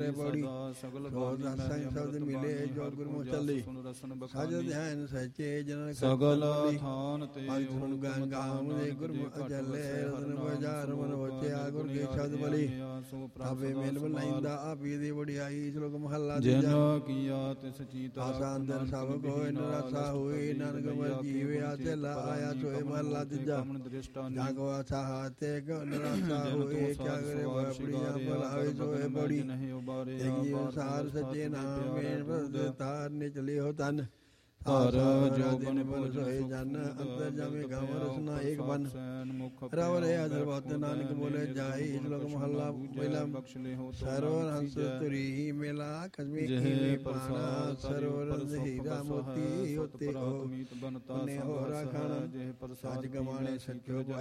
ਬੜੀ ਸੋਧ ਰਸਾਂ ਸ਼ਬਦ ਮਿਲੇ ਜੋ ਗੁਰਮੁਖ ਚੱਲੇ ਸਜ ਧਿਆਨ ਸੱਚੇ ਜਨ ਸਗਲ ਥਾਨ ਤੇ ਅਜੁਨ ਗੰਗਾਮ ਦੇ ਗੁਰਮੁਖ ਚੱਲੇ ਰਤਨ ਬਜਾਰ ਮਨ ਹੋਚਿਆ ਗੁਰ ਕੇ ਸ਼ਬਦ ਬਲੀ ਆਪੇ ਮੇਲ ਬਲਾਈਂਦਾ ਆਪੀ ਦੀ ਵਡਿਆਈ ਸ਼ਲੋਕ ਮਹੱਲਾ ਜਿਨ ਕੀਆ ਤਿਸ ਚੀਤ ਆਸਾ ਅੰਦਰ ਸਭ ਕੋਈ ਨਰਸਾ ਹੋਈ ਨਾਨਕ ਮਰ ਜੀਵਿਆ ਚੱਲਾ ਆਇਆ ਸੋਏ ਮਹੱਲਾ ਤੀਜਾ ਜਾਂ ਕੋ ਆਸਾ ਹਾਤੇ ਕੋ ਨਰਸਾ ਹੋਏ ਕਿਆ ਕਰੇ ਬੜੀਆਂ ਬਲਾਵੇ ਸੋਏ ਬੜੀ ਇੱਕ ਜੀਵ ਸਾਰ ਸੱਚੇ ਨਾਮ ਮੇਨ ਬਰਦ ਤਾਰ ਨਿਚਲੇ ਹੋ ਤਨ ਧਰ ਜੋਗਨ ਬਨ ਸੋਏ ਜਨ ਅੰਤਰ ਜਾਵੇ ਗਾਵ ਰਸਨਾ ਏਕ ਬਨ ਰਵ ਰੇ ਅਦਰ ਬਾਤ ਨਾਨਕ ਬੋਲੇ ਜਾਈ ਸ਼ਲੋਕ ਮਹੱਲਾ ਪਹਿਲਾ ਸਰਵਰ ਹੰਸ ਤੁਰੀ ਮੇਲਾ ਕਸਮੀ ਕੀ ਪਾਣਾ ਸਰਵਰ ਹੀਰਾ ਮੋਤੀ ਹੋਤੇ ਹੋ ਨੇ ਹੋ ਰਾਖਣ ਸੱਚ ਗਵਾਣੇ ਸੱਚੋ